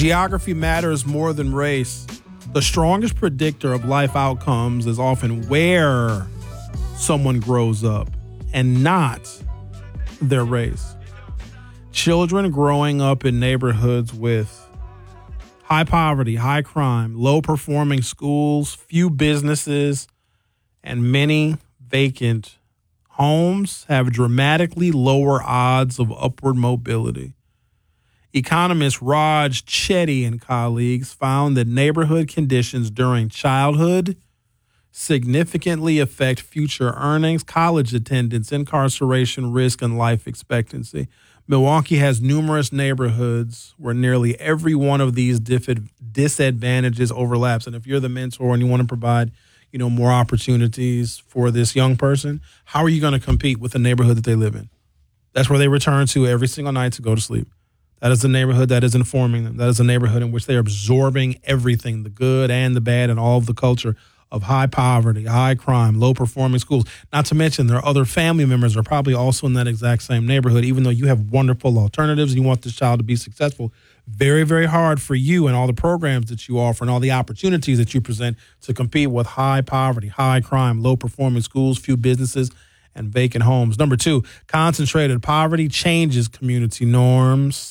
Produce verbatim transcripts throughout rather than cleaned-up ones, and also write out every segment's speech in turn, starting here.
Geography matters more than race. The strongest predictor of life outcomes is often where someone grows up and not their race. Children growing up in neighborhoods with high poverty, high crime, low-performing schools, few businesses, and many vacant homes have dramatically lower odds of upward mobility. Economist Raj Chetty and colleagues found that neighborhood conditions during childhood significantly affect future earnings, college attendance, incarceration risk, and life expectancy. Milwaukee has numerous neighborhoods where nearly every one of these diff- disadvantages overlaps. And if you're the mentor and you want to provide, you know, more opportunities for this young person, how are you going to compete with the neighborhood that they live in? That's where they return to every single night to go to sleep. That is the neighborhood that is informing them. That is a neighborhood in which they are absorbing everything, the good and the bad, and all of the culture of high poverty, high crime, low-performing schools. Not to mention their other family members are probably also in that exact same neighborhood, even though you have wonderful alternatives and you want this child to be successful. Very, very hard for you and all the programs that you offer and all the opportunities that you present to compete with high poverty, high crime, low-performing schools, few businesses, and vacant homes. Number two, concentrated poverty changes community norms.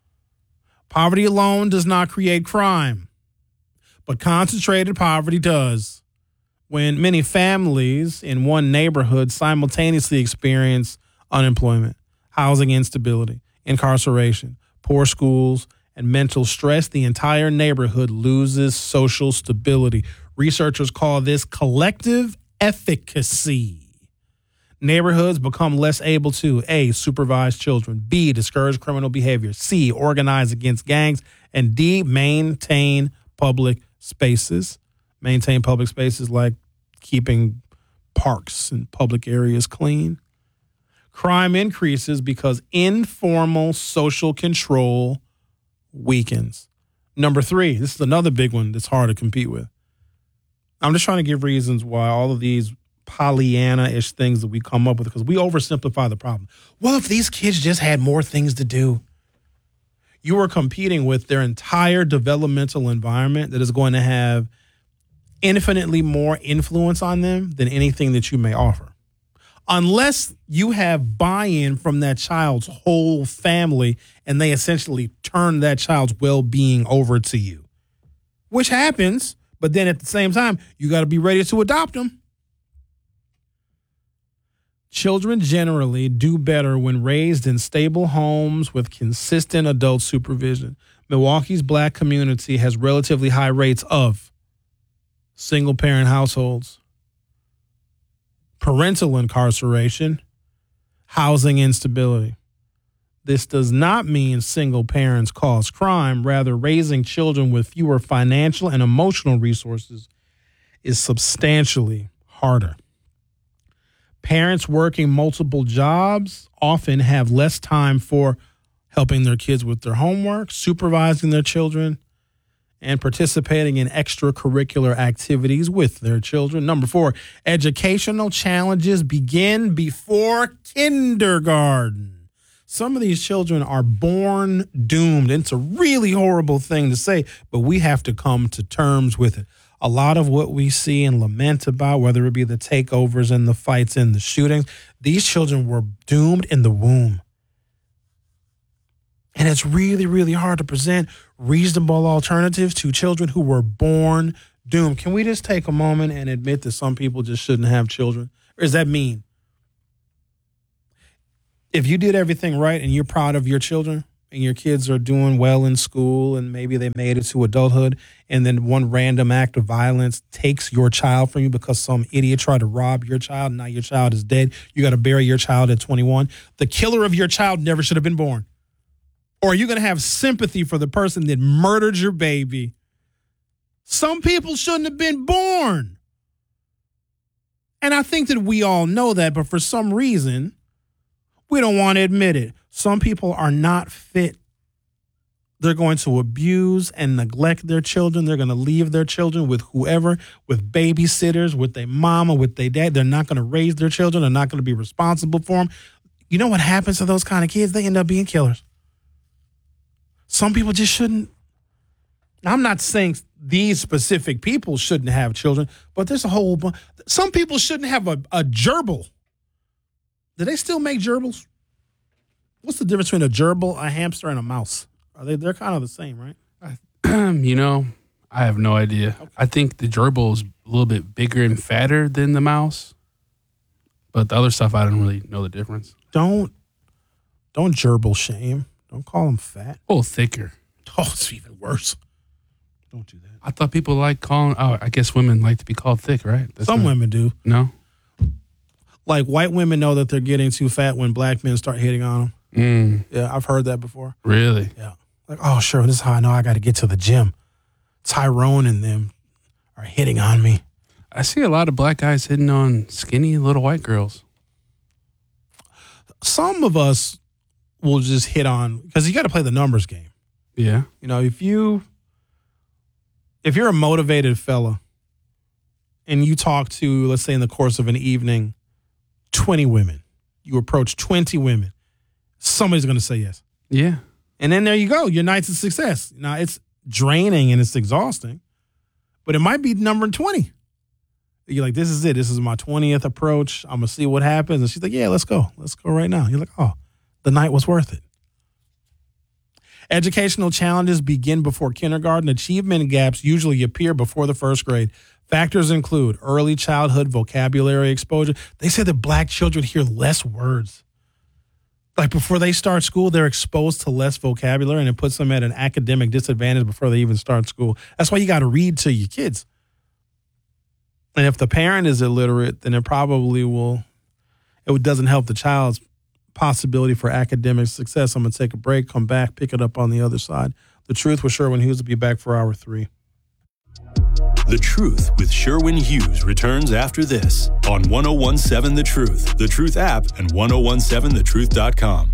Poverty alone does not create crime, but concentrated poverty does. When many families in one neighborhood simultaneously experience unemployment, housing instability, incarceration, poor schools, and mental stress, the entire neighborhood loses social stability. Researchers call this collective efficacy. Neighborhoods become less able to A, supervise children, B, discourage criminal behavior, C, organize against gangs, and D, maintain public spaces. Maintain public spaces like keeping parks and public areas clean. Crime increases because informal social control weakens. Number three, this is another big one that's hard to compete with. I'm just trying to give reasons why all of these Pollyanna-ish things that we come up with, because we oversimplify the problem. Well, if these kids just had more things to do, you are competing with their entire developmental environment that is going to have infinitely more influence on them than anything that you may offer. Unless you have buy-in from that child's whole family and they essentially turn that child's well-being over to you, which happens, but then at the same time, you got to be ready to adopt them. Children generally do better when raised in stable homes with consistent adult supervision. Milwaukee's black community has relatively high rates of single-parent households, parental incarceration, housing instability. This does not mean single parents cause crime. Rather, raising children with fewer financial and emotional resources is substantially harder. Parents working multiple jobs often have less time for helping their kids with their homework, supervising their children, and participating in extracurricular activities with their children. Number four, educational challenges begin before kindergarten. Some of these children are born doomed. It's a really horrible thing to say, but we have to come to terms with it. A lot of what we see and lament about, whether it be the takeovers and the fights and the shootings, these children were doomed in the womb. And it's really, really hard to present reasonable alternatives to children who were born doomed. Can we just take a moment and admit that some people just shouldn't have children? Or is that mean? If you did everything right and you're proud of your children, and your kids are doing well in school and maybe they made it to adulthood, and then one random act of violence takes your child from you because some idiot tried to rob your child and now your child is dead, you got to bury your child at twenty-one. The killer of your child never should have been born. Or are you going to have sympathy for the person that murdered your baby? Some people shouldn't have been born. And I think that we all know that, but for some reason, we don't want to admit it. Some people are not fit. They're going to abuse and neglect their children. They're going to leave their children with whoever, with babysitters, with their mama, with their dad. They're not going to raise their children. They're not going to be responsible for them. You know what happens to those kind of kids? They end up being killers. Some people just shouldn't Now, I'm not saying these specific people shouldn't have children, but there's a whole bunch. Some people shouldn't have a, a gerbil. Do they still make gerbils? What's the difference between a gerbil, a hamster, and a mouse? Are they? They're kind of the same, right? You know, I have no idea. Okay. I think the gerbil is a little bit bigger and fatter than the mouse, but the other stuff I don't really know the difference. Don't don't gerbil shame. Don't call them fat. Oh, thicker. Oh, it's even worse. Don't do that. I thought people like calling. Oh, I guess women like to be called thick, right? That's Some not, women do. No. Like white women know that they're getting too fat when black men start hitting on them. Mm. Yeah, I've heard that before. Really? Yeah. Like, oh, sure, this is how I know I got to get to the gym. Tyrone and them are hitting on me. I see a lot of black guys hitting on skinny little white girls. Some of us will just hit on, because you got to play the numbers game. Yeah. You know, if you, if you're a motivated fella and you talk to, let's say in the course of an evening, twenty women, you approach twenty women, somebody's going to say yes. Yeah. And then there you go. Your night's a success. Now, it's draining and it's exhausting, but it might be number twenty. You're like, this is it. This is my twentieth approach. I'm going to see what happens. And she's like, yeah, let's go. Let's go right now. You're like, oh, the night was worth it. Educational challenges begin before kindergarten. Achievement gaps usually appear before the first grade. Factors include early childhood vocabulary exposure. They say that black children hear less words. Like before they start school, they're exposed to less vocabulary, and it puts them at an academic disadvantage before they even start school. That's why you got to read to your kids. And if the parent is illiterate, then it probably will, it doesn't help the child's possibility for academic success. I'm going to take a break, come back, pick it up on the other side. The Truth with Sherwin Hughes will be back for hour three. The Truth with Sherwin Hughes returns after this on ten seventeen The Truth, The Truth app, and ten seventeen the truth dot com.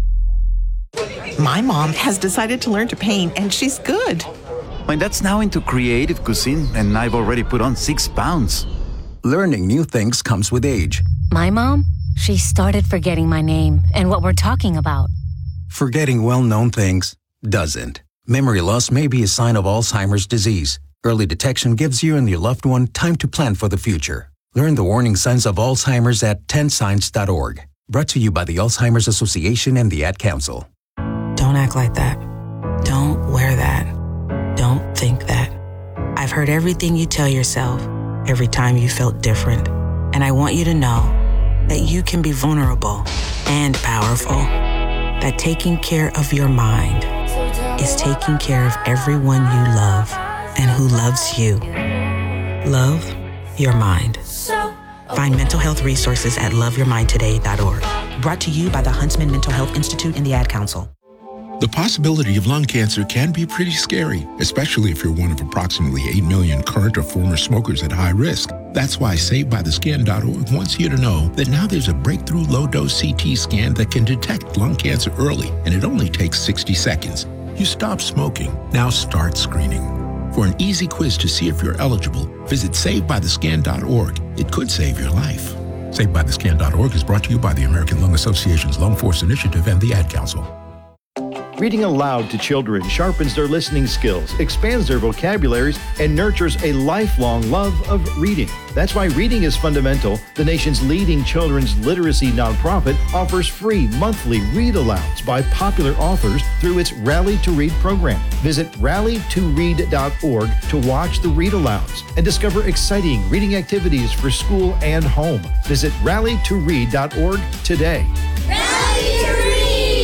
My mom has decided to learn to paint, and she's good. My dad's now into creative cuisine, and I've already put on six pounds. Learning new things comes with age. My mom, she started forgetting my name and what we're talking about. Forgetting well-known things doesn't. Memory loss may be a sign of Alzheimer's disease. Early detection gives you and your loved one time to plan for the future. Learn the warning signs of Alzheimer's at ten signs dot org. Brought to you by the Alzheimer's Association and the Ad Council. Don't act like that. Don't wear that. Don't think that. I've heard everything you tell yourself every time you felt different. And I want you to know that you can be vulnerable and powerful. That taking care of your mind is taking care of everyone you love and who loves you. Love your mind. Find mental health resources at love your mind today dot org. Brought to you by the Huntsman Mental Health Institute and the Ad Council. The possibility of lung cancer can be pretty scary, especially if you're one of approximately eight million current or former smokers at high risk. That's why Saved By The Skin dot org wants you to know that now there's a breakthrough low-dose C T scan that can detect lung cancer early, and it only takes sixty seconds. You stop smoking. Now start screening. For an easy quiz to see if you're eligible, visit Saved By The Skin dot org. It could save your life. Saved By The Skin dot org is brought to you by the American Lung Association's Lung Force Initiative and the Ad Council. Reading aloud to children sharpens their listening skills, expands their vocabularies, and nurtures a lifelong love of reading. That's why Reading is Fundamental, the nation's leading children's literacy nonprofit, offers free monthly read-alouds by popular authors through its Rally to Read program. Visit rally to read dot org to watch the read-alouds and discover exciting reading activities for school and home. Visit rally to read dot org today. Rally to Read!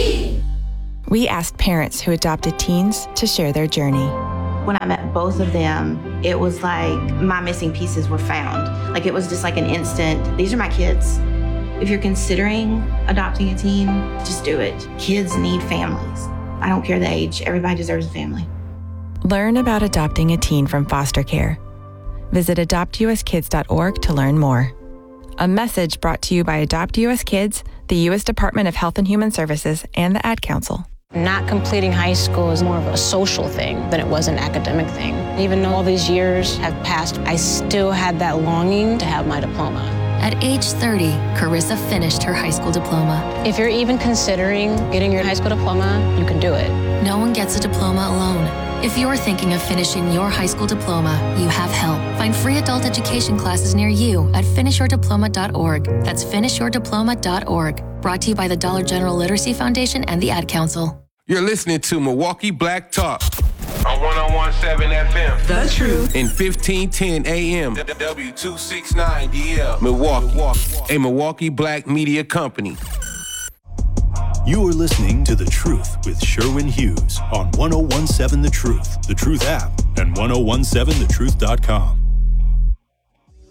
We asked parents who adopted teens to share their journey. When I met both of them, it was like my missing pieces were found. Like it was just like an instant, these are my kids. If you're considering adopting a teen, just do it. Kids need families. I don't care the age, everybody deserves a family. Learn about adopting a teen from foster care. Visit adopt u s kids dot org to learn more. A message brought to you by Adopt U S Kids, the U S Department of Health and Human Services, and the Ad Council. Not completing high school is more of a social thing than it was an academic thing. Even though all these years have passed, I still had that longing to have my diploma. At age thirty, Carissa finished her high school diploma. If you're even considering getting your high school diploma, you can do it. No one gets a diploma alone. If you're thinking of finishing your high school diploma, you have help. Find free adult education classes near you at finish your diploma dot org. That's finish your diploma dot org. Brought to you by the Dollar General Literacy Foundation and the Ad Council. You're listening to Milwaukee Black Talk on one oh one point seven F M. The Truth. In fifteen ten A M. W two sixty-nine D L. Milwaukee. A Milwaukee Black media company. You are listening to The Truth with Sherwin Hughes on one oh one point seven The Truth, The Truth app, and ten seventeen the truth dot com.